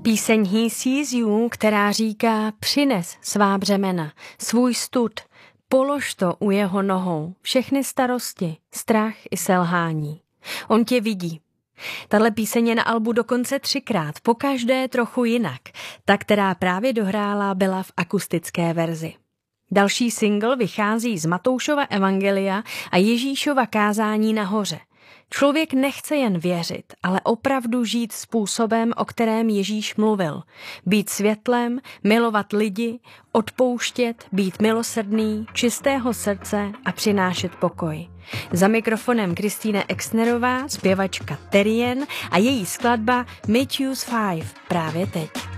Píseň He Sees You, která říká: přines svá břemena, svůj stud, polož to u jeho nohou, všechny starosti, strach i selhání. On tě vidí. Tahle píseň je na albu dokonce 3krát, pokaždé trochu jinak. Ta, která právě dohrála, byla v akustické verzi. Další single vychází z Matoušova evangelia a Ježíšova kázání nahoře. Člověk nechce jen věřit, ale opravdu žít způsobem, o kterém Ježíš mluvil. Být světlem, milovat lidi, odpouštět, být milosrdný, čistého srdce a přinášet pokoj. Za mikrofonem Kristýna Exnerová, zpěvačka Terrien a její skladba Matthews 5 právě teď.